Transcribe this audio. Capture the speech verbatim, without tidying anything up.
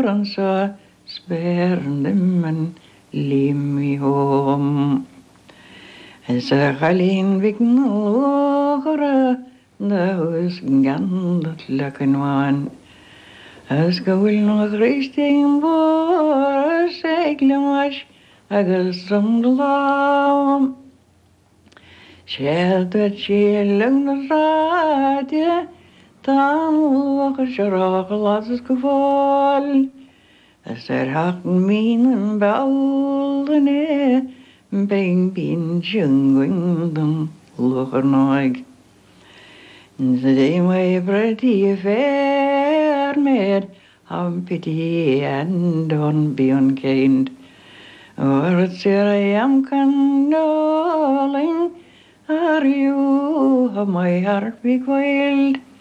oran sa spernemmen limmi hom. Sa kalin vignora naus gandat lakanwan. As gawil no Christian bor seglemas agus samdlam. Shelter chilling the radio, tam walk a sharok lots geval. As er hatten minen baulene, bing bin jungwing them locher noig. They my pretty fair maid, have pity and don't be unkind. Or it's here I am condoling. Are you of my heart beguiled?